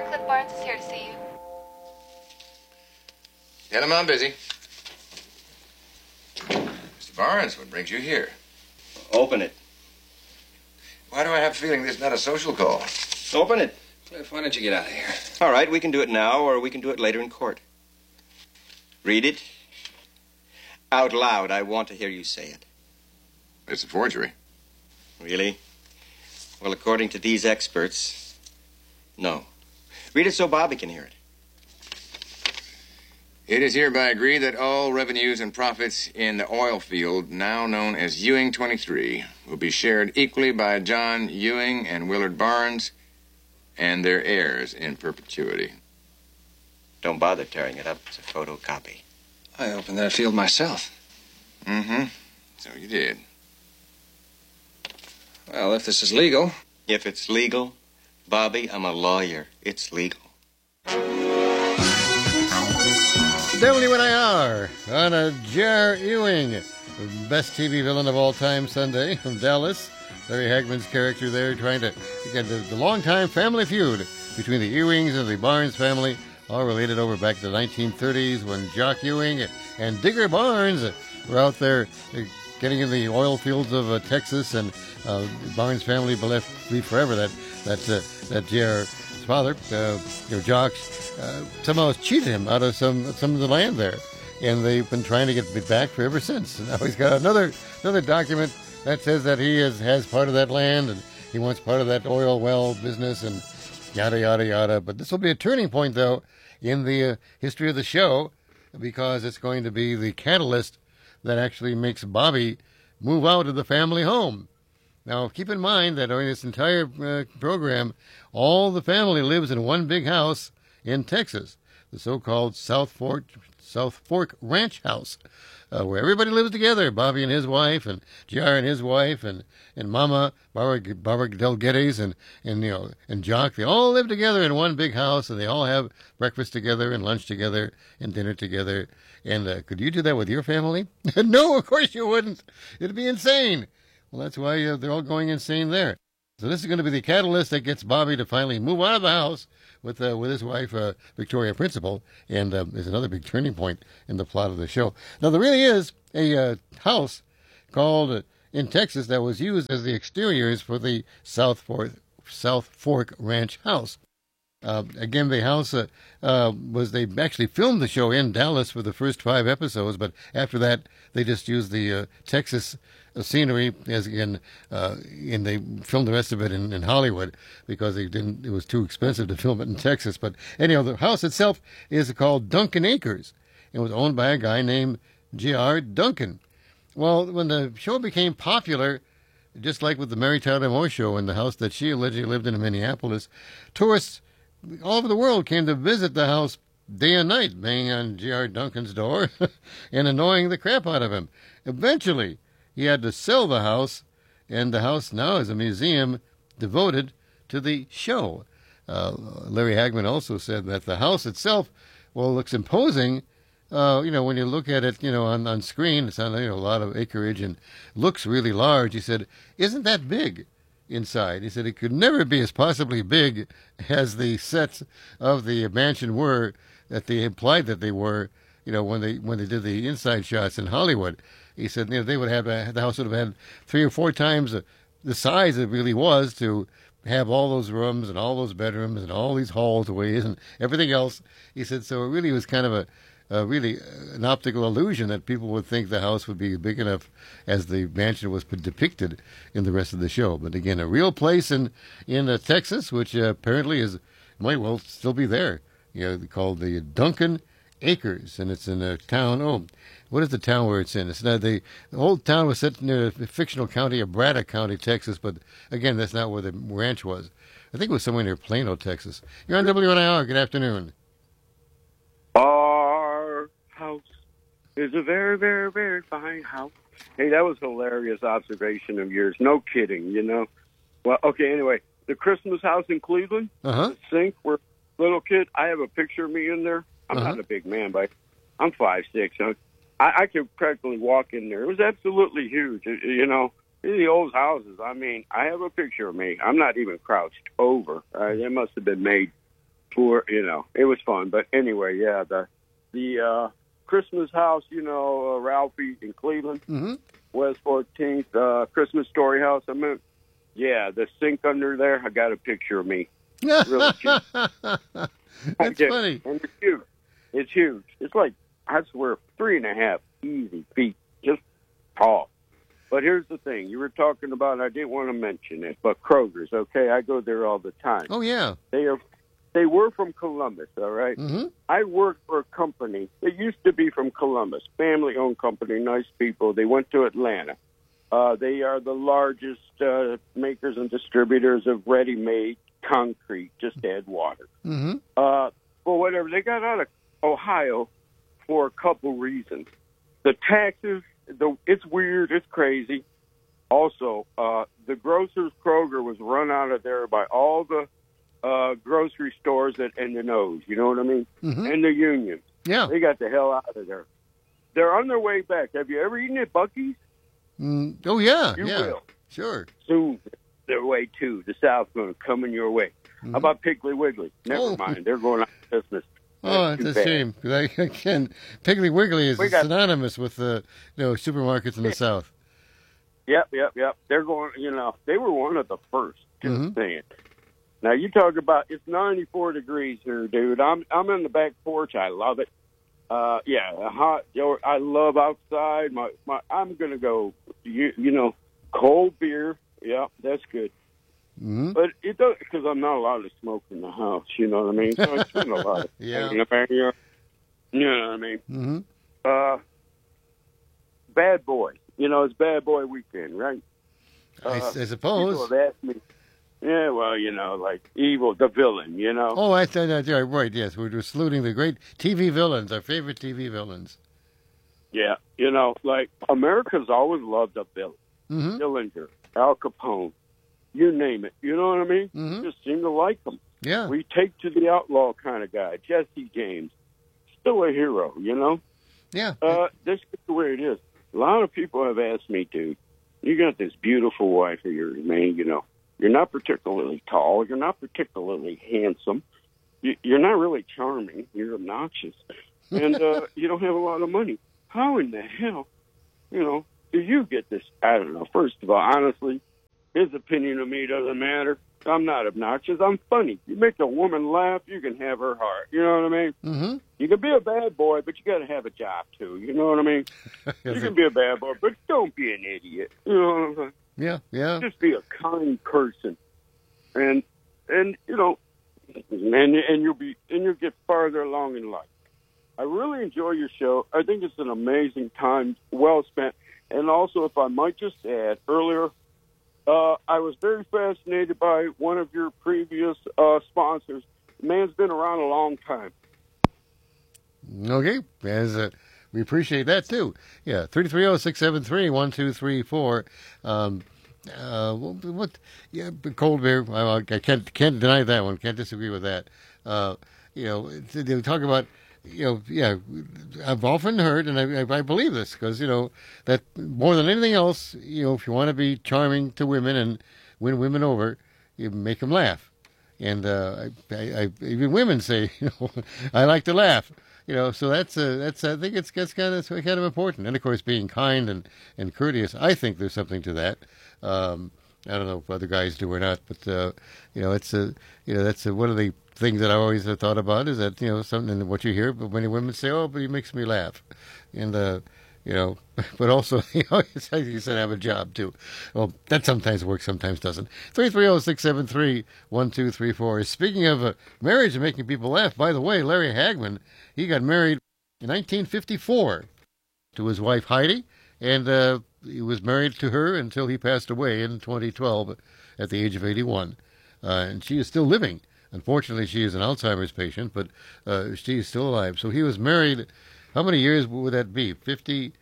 J.R. Cliff Barnes is here to see you. Tell him I'm busy. Mr. Barnes, what brings you here? Open it. Why do I have a feeling this is not a social call? Open it. Cliff, why don't you get out of here? All right, we can do it now, or we can do it later in court. Read it. Out loud, I want to hear you say it. It's a forgery. Really? Well, according to these experts, no. Read it so Bobby can hear it. It is hereby agreed that all revenues and profits in the oil field, now known as Ewing 23, will be shared equally by John Ewing and Willard Barnes and their heirs in perpetuity. Don't bother tearing it up. It's a photocopy. I opened that field myself. Mm-hmm. So you did. Well, if this is legal. If it's legal, Bobby, I'm a lawyer. It's legal. WNIR on a J.R. Ewing, the best TV villain of all time Sunday from Dallas. Larry Hagman's character there trying to get the long-time family feud between the Ewings and the Barnes family, all related over back to the 1930s when Jock Ewing and Digger Barnes were out there getting in the oil fields of Texas, and the Barnes family believed forever that J.R.'s father, Jock, somehow cheated him out of some of the land there, and they've been trying to get it back for ever since. And now he's got another document that says that he has part of that land and he wants part of that oil well business and yada yada yada. But this will be a turning point, though, in the history of the show, because it's going to be the catalyst that actually makes Bobby move out of the family home. Now, keep in mind that during this entire program, all the family lives in one big house in Texas, the so-called South Fork Ranch House, where everybody lives together. Bobby and his wife, and J.R. and his wife, and Mama Barbara Del Geddes, and Jock. They all live together in one big house, and they all have breakfast together and lunch together and dinner together. And could you do that with your family? No, of course you wouldn't. It'd be insane. Well, that's why they're all going insane there. So this is going to be the catalyst that gets Bobby to finally move out of the house with his wife, Victoria Principal, and is another big turning point in the plot of the show. Now, there really is a house called in Texas that was used as the exteriors for the South Fork Ranch House. Again, the house they actually filmed the show in Dallas for the first 5 episodes, but after that, they just used the Texas scenery and they filmed the rest of it in Hollywood because it was too expensive to film it in Texas. But anyhow, the house itself is called Duncan Acres. It was owned by a guy named J.R. Duncan. Well, when the show became popular, just like with the Mary Tyler Moore Show and the house that she allegedly lived in Minneapolis, tourists all over the world came to visit the house day and night, banging on J.R. Duncan's door and annoying the crap out of him. Eventually, he had to sell the house, and the house now is a museum devoted to the show. Larry Hagman also said that the house itself, looks imposing. When you look at it, on screen, it's on a lot of acreage and looks really large. He said, "Isn't that big inside?" He said it could never be as possibly big as the sets of the mansion were that they implied that they were, when they did the inside shots in Hollywood. He said they would have the house would have had 3 or 4 times the size it really was to have all those rooms and all those bedrooms and all these hallways and everything else. He said so it really was kind of really an optical illusion that people would think the house would be big enough as the mansion was depicted in the rest of the show. But again, a real place in Texas, which apparently might well still be there. Called the Duncan Acres, and it's in a town. Oh, what is the town where it's in? It's not the whole town was set near the fictional county of Braddock County, Texas. But again, that's not where the ranch was. I think it was somewhere near Plano, Texas. You're on WNIR. Good afternoon. Our house is a very, very, very fine house. Hey, that was a hilarious observation of yours. No kidding, Well, okay, anyway, the Christmas house in Cleveland, the sink where little kid, I have a picture of me in there. I'm not a big man, but I'm 5'6". I could practically walk in there. It was absolutely huge, the old houses. I mean, I have a picture of me. I'm not even crouched over. They must have been made for, it was fun. But anyway, yeah, the Christmas house, Ralphie in Cleveland, West 14th, Christmas Story house. I meant, yeah, the sink under there. I got a picture of me. Really cute. That's funny. And it's huge. It's huge. It's like, I swear, 3.5 easy feet, just tall. But here's the thing. You were talking about, I didn't want to mention it, but Kroger's, okay? I go there all the time. Oh, yeah. They were from Columbus, all right? Mm-hmm. I worked for a company that used to be from Columbus, family-owned company, nice people. They went to Atlanta. They are the largest makers and distributors of ready-made concrete, just add water. Mm-hmm. Well, whatever. They got out of Ohio for a couple reasons. The taxes, it's weird, it's crazy. Also, the grocers Kroger was run out of there by all the grocery stores and the O's, you know what I mean? Mm-hmm. And the unions. Yeah. They got the hell out of there. They're on their way back. Have you ever eaten at Buc-ee's? Oh, yeah. You yeah. will. Sure. Soon, their way too. The South's going to come in your way. Mm-hmm. How about Piggly Wiggly? Never mind. They're going out of business. Oh, it's a shame. Again, Piggly Wiggly is synonymous with supermarkets in the South. Yep. They're going, they were one of the first. Just saying. Now, you talk about, it's 94 degrees here, dude. I'm in the back porch. I love it. Hot. I love outside. I'm going to go, cold beer. Yeah, that's good. Mm-hmm. But it does, because I'm not allowed to smoke in the house, you know what I mean? So I spend a lot of time in the backyard. You know what I mean? Mm-hmm. Bad Boy. It's Bad Boy weekend, right? I suppose. People have asked me, yeah, well, like evil, the villain, Oh, I said that, right, yes. We're saluting the great TV villains, our favorite TV villains. Yeah, like America's always loved a villain. Mm-hmm. Dillinger, Al Capone, you name it. You know what I mean? Mm-hmm. Just seem to like them. Yeah. We take to the outlaw kind of guy. Jesse James, still a hero, Yeah. This is the way it is. A lot of people have asked me, dude, you got this beautiful wife of yours, man, You're not particularly tall. You're not particularly handsome. You're not really charming. You're obnoxious. And you don't have a lot of money. How in the hell, do you get this? I don't know. First of all, honestly, his opinion of me doesn't matter. I'm not obnoxious. I'm funny. You make a woman laugh, you can have her heart. You know what I mean? Mm-hmm. You can be a bad boy, but you got to have a job, too. You know what I mean? You can be a bad boy, but don't be an idiot. You know what I'm saying? Yeah. Just be a kind person, and you'll get farther along in life. I really enjoy your show. I think it's an amazing time, well spent. And also, if I might just add, earlier, I was very fascinated by one of your previous sponsors. The man's been around a long time. Okay, we appreciate that too. Yeah, 330-673-1234. Cold beer. I can't deny that one. Can't disagree with that. They talk about, I've often heard, and I believe this because that more than anything else, if you want to be charming to women and win women over, you make them laugh. And even women say, I like to laugh. So that's I think it's kind of important. And of course, being kind and courteous, I think there's something to that. I don't know if other guys do or not, but that's one of the things that I always have thought about is that something what you hear, but many women say, "Oh, but he makes me laugh," and but also you said have a job too. Well, that sometimes works, sometimes doesn't. 330-673-1234. Speaking of marriage and making people laugh, by the way, Larry Hagman, he got married in 1954 to his wife Heidi, and he was married to her until he passed away in 2012 at the age of 81. And she is still living. Unfortunately, she is an Alzheimer's patient, but she is still alive. So he was married. How many years would that be? 50?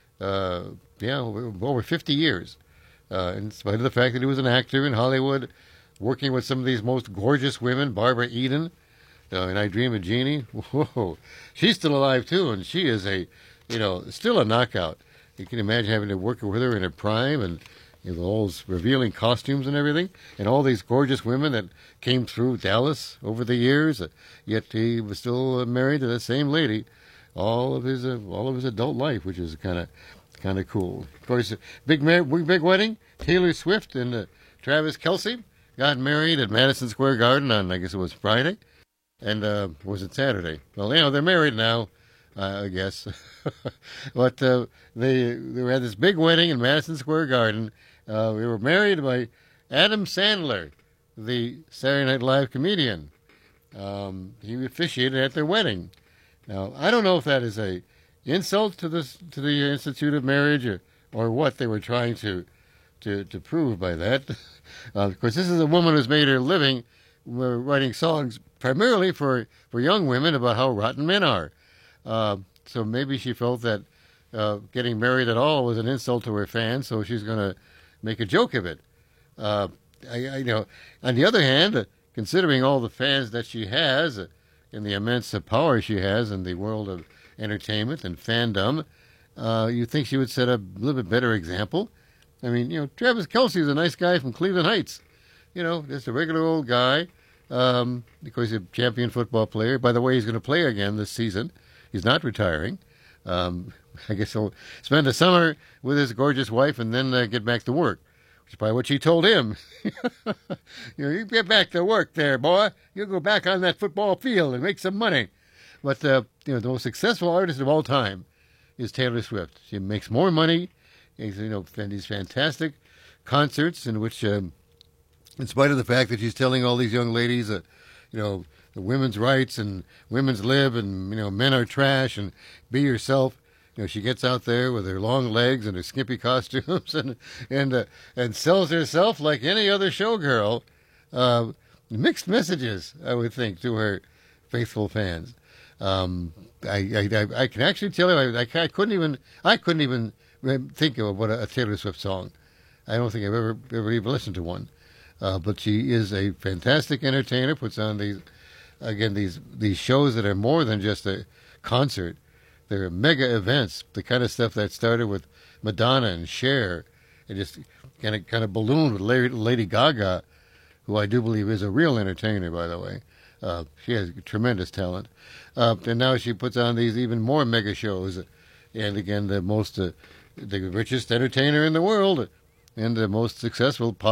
Over 50 years. In spite of the fact that he was an actor in Hollywood, working with some of these most gorgeous women, Barbara Eden, and I Dream of Jeannie. Whoa, she's still alive too, and she is still a knockout. You can imagine having to work with her in her prime, and all those revealing costumes and everything, and all these gorgeous women that came through Dallas over the years. Yet he was still married to the same lady all of his adult life, which is kind of cool. Of course, big wedding. Taylor Swift and Travis Kelce got married at Madison Square Garden on, I guess it was Friday, and was it Saturday? Well, they're married now, I guess. But they had this big wedding in Madison Square Garden. We were married by Adam Sandler, the Saturday Night Live comedian. He officiated at their wedding. Now, I don't know if that is a insult to the Institute of Marriage or what they were trying to prove by that. Of course, this is a woman who's made her living writing songs primarily for young women about how rotten men are. So maybe she felt that getting married at all was an insult to her fans, so she's going to make a joke of it. On the other hand, considering all the fans that she has and the immense power she has in the world of entertainment and fandom, you think she would set a little bit better example. I mean, Travis Kelce is a nice guy from Cleveland Heights. Just a regular old guy. Of course, he's a champion football player. By the way, he's going to play again this season. He's not retiring. I guess he'll spend the summer with his gorgeous wife and then get back to work, which is probably what she told him. You get back to work there, boy. You'll go back on that football field and make some money. But, the most successful artist of all time is Taylor Swift. She makes more money. These fantastic concerts in which, in spite of the fact that she's telling all these young ladies that, the women's rights and women's lib and, men are trash and be yourself. She gets out there with her long legs and her skimpy costumes and sells herself like any other showgirl. Mixed messages, I would think, to her faithful fans. I can actually tell you, I couldn't even think of what a Taylor Swift song. I don't think I've ever even listened to one. But she is a fantastic entertainer. Puts on these shows that are more than just a concert. They're mega events. The kind of stuff that started with Madonna and Cher, and just kind of ballooned with Lady Gaga, who I do believe is a real entertainer, by the way. She has tremendous talent. And now she puts on these even more mega shows. And again, the richest entertainer in the world and the most successful